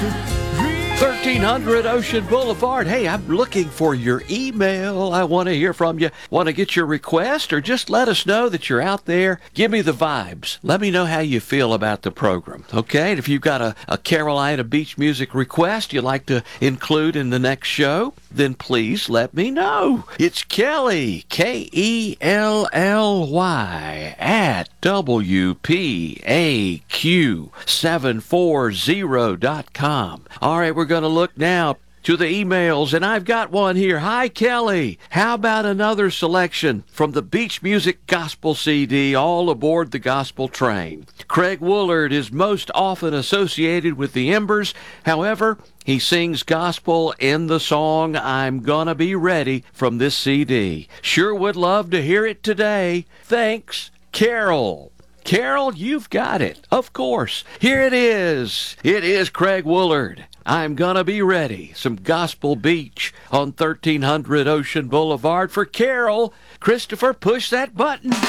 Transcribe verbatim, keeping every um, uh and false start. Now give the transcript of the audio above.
thirteen hundred Ocean Boulevard. Hey, I'm looking for your email. I want to hear from you. Want to get your request, or just let us know that you're out there. Give me the vibes. Let me know how you feel about the program, okay? And if you've got a, a Carolina beach music request you'd like to include in the next show, then please let me know. It's Kelly, K E L L Y, at W P A Q seven forty dot com. All right, we're going to look now to the emails, and I've got one here. Hi, Kelly. How about another selection from the Beach Music Gospel C D, All Aboard the Gospel Train? Craig Woolard is most often associated with the Embers. However, he sings gospel in the song I'm Gonna Be Ready from this C D. Sure would love to hear it today. Thanks, Carol. Carol, you've got it. Of course. Here it is. It is Craig Woolard. I'm Gonna Be Ready. Some Gospel Beach on thirteen hundred Ocean Boulevard for Carol. Christopher, push that button.